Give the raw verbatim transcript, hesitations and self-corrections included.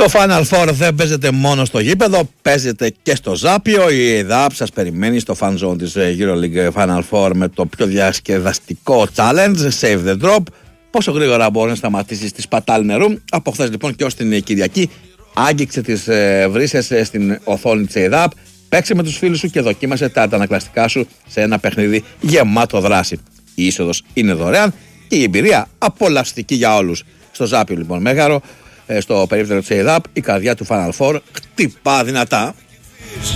Το Final Four δεν παίζεται μόνο στο γήπεδο, παίζεται και στο Ζάπιο. Η ΕΙΔΑΠ σας περιμένει στο fan zone της EuroLeague Final Four με το πιο διασκεδαστικό challenge, Save the Drop. Πόσο γρήγορα μπορεί να σταματήσει στη σπατάλη νερού. Από χθες λοιπόν και ως την Κυριακή, άγγιξε τις ε, βρύσες ε, στην οθόνη της ΕΙΔΑΠ. Παίξε με τους φίλους σου και δοκίμασε τα αντανακλαστικά σου σε ένα παιχνίδι γεμάτο δράση. Η είσοδος είναι δωρεάν και η εμπειρία απολαυστική για όλους. Στο Ζάπιο λοιπόν Μέγαρο, στο περίπτερο της ΕΙΔΑΠ, η καρδιά του Final Four χτυπά δυνατά.